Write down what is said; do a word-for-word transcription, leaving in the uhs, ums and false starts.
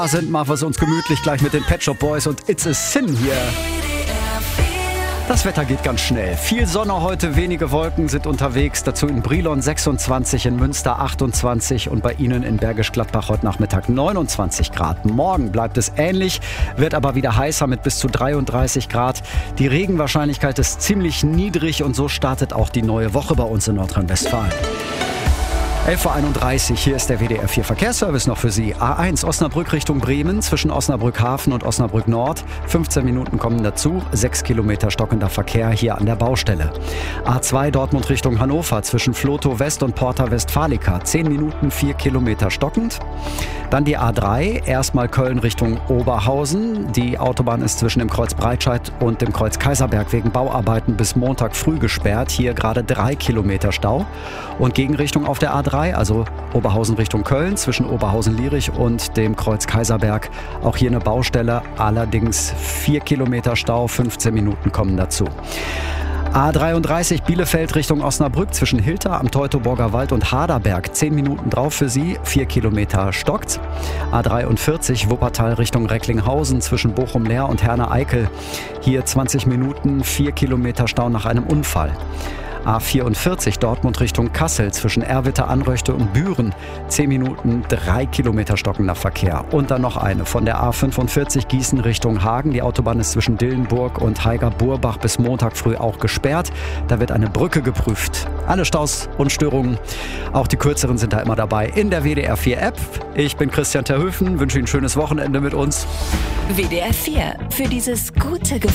sind, machen wir es uns gemütlich gleich mit den Pet Shop Boys und It's a Sin hier. Das Wetter geht ganz schnell. Viel Sonne heute, wenige Wolken sind unterwegs. Dazu in Brilon sechsundzwanzig, in Münster achtundzwanzig und bei Ihnen in Bergisch Gladbach heute Nachmittag neunundzwanzig Grad. Morgen bleibt es ähnlich, wird aber wieder heißer mit bis zu dreiunddreißig Grad. Die Regenwahrscheinlichkeit ist ziemlich niedrig und so startet auch die neue Woche bei uns in Nordrhein-Westfalen. elf Uhr einunddreißig, hier ist der W D R vier Verkehrsservice noch für Sie. A eins Osnabrück Richtung Bremen, zwischen Osnabrück Hafen und Osnabrück Nord. fünfzehn Minuten kommen dazu, sechs Kilometer stockender Verkehr hier an der Baustelle. A zwei Dortmund Richtung Hannover, zwischen Flotow West und Porta Westfalica. zehn Minuten, vier Kilometer stockend. Dann die A drei, erstmal Köln Richtung Oberhausen. Die Autobahn ist zwischen dem Kreuz Breitscheid und dem Kreuz Kaiserberg wegen Bauarbeiten bis Montag früh gesperrt. Hier gerade drei Kilometer Stau. Und Gegenrichtung auf der A drei, also Oberhausen Richtung Köln, zwischen Oberhausen-Lierich und dem Kreuz Kaiserberg. Auch hier eine Baustelle, allerdings vier Kilometer Stau, fünfzehn Minuten kommen dazu. A dreiunddreißig Bielefeld Richtung Osnabrück, zwischen Hilter am Teutoburger Wald und Haderberg. zehn Minuten drauf für Sie, vier Kilometer stockt. A dreiundvierzig Wuppertal Richtung Recklinghausen, zwischen Bochum-Leer und Herne-Eickel. Hier zwanzig Minuten, vier Kilometer Stau nach einem Unfall. A vierundvierzig Dortmund Richtung Kassel, zwischen Erwitter, Anröchte und Büren. zehn Minuten, drei Kilometer stockender Verkehr. Und dann noch eine von der A fünfundvierzig Gießen Richtung Hagen. Die Autobahn ist zwischen Dillenburg und Heiger-Burbach bis Montag früh auch gesperrt. Da wird eine Brücke geprüft. Alle Staus und Störungen, auch die kürzeren, sind da immer dabei in der W D R vier App. Ich bin Christian Terhöfen, wünsche Ihnen ein schönes Wochenende mit uns. W D R vier, für dieses gute Gefühl.